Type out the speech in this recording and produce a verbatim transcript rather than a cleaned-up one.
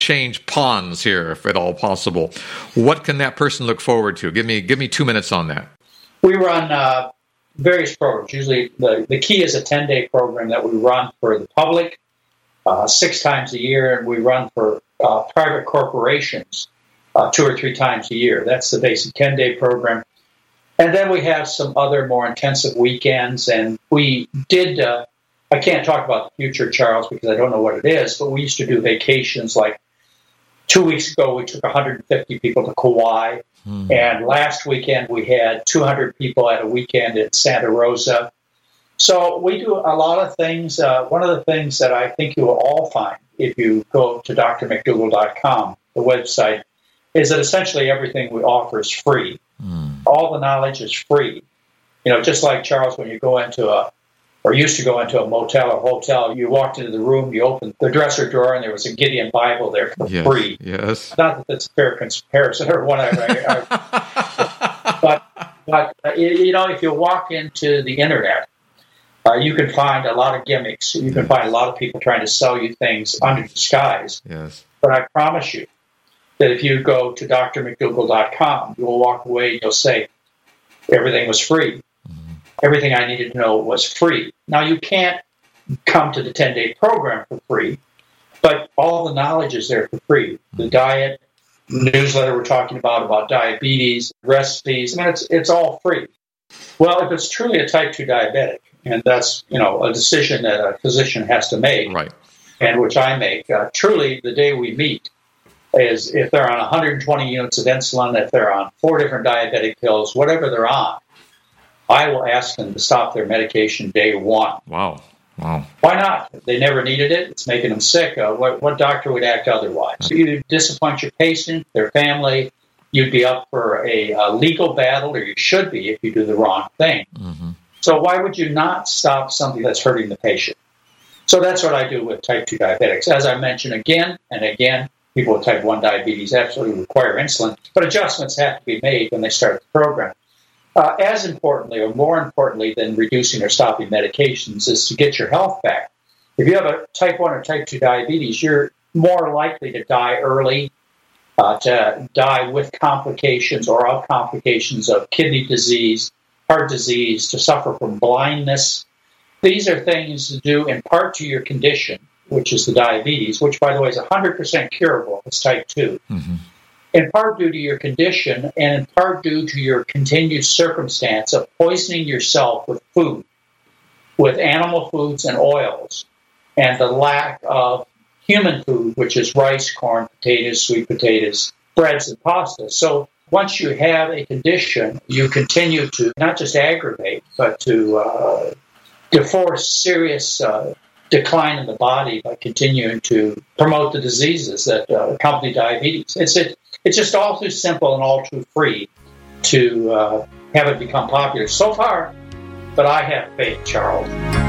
change ponds here, if at all possible. What can that person look forward to? Give me give me two minutes on that. We run uh, various programs. Usually the, the key is a ten-day program that we run for the public uh, six times a year, and we run for uh, private corporations uh, two or three times a year. That's the basic ten-day program. And then we have some other more intensive weekends, and we did, uh, I can't talk about the future, Charles, because I don't know what it is, but we used to do vacations. Like two weeks ago, we took one hundred fifty people to Kauai, hmm. and last weekend we had two hundred people at a weekend in Santa Rosa. So we do a lot of things. Uh, one of the things that I think you will all find if you go to D R McDougall dot com, the website, is that essentially everything we offer is free. Mm. All the knowledge is free. You know, just like, Charles, when you go into a, or used to go into a motel or hotel, you walked into the room, you opened the dresser drawer, and there was a Gideon Bible there for yes, free. Yes. Not that that's a fair comparison or whatever. but, but uh, you know, if you walk into the internet, uh, you can find a lot of gimmicks. You can find a lot of people trying to sell you things under disguise. Yes. But I promise you, that if you go to D R McDougall dot com, you will walk away and you'll say, everything was free. Mm-hmm. Everything I needed to know was free. Now, you can't come to the ten-day program for free, but all the knowledge is there for free. The diet, newsletter we're talking about, about diabetes, recipes, I mean, it's, it's all free. Well, if it's truly a type two diabetic, and that's, you know, a decision that a physician has to make, right, and which I make, uh, truly the day we meet, is if they're on one hundred twenty units of insulin, if they're on four different diabetic pills, whatever they're on, I will ask them to stop their medication day one. Wow. Wow. Why not? They never needed it. It's making them sick. Uh, what, what doctor would act otherwise? So you disappoint your patient, their family. You'd be up for a, a legal battle, or you should be if you do the wrong thing. Mm-hmm. So why would you not stop something that's hurting the patient? So that's what I do with type two diabetics. As I mentioned again and again, people with type one diabetes absolutely require insulin, but adjustments have to be made when they start the program. Uh, as importantly, or more importantly than reducing or stopping medications, is to get your health back. If you have a type one or type two diabetes, you're more likely to die early, uh, to die with complications or of complications of kidney disease, heart disease, to suffer from blindness. These are things due in part to your condition, which is the diabetes, which, by the way, is one hundred percent curable. It's type two. Mm-hmm. In part due to your condition, and in part due to your continued circumstance of poisoning yourself with food, with animal foods and oils, and the lack of human food, which is rice, corn, potatoes, sweet potatoes, breads, and pastas. So once you have a condition, you continue to not just aggravate, but to, uh, to force serious uh, decline in the body by continuing to promote the diseases that uh, accompany diabetes. It's it, it's just all too simple and all too free to uh, have it become popular so far, but I have faith, Charles.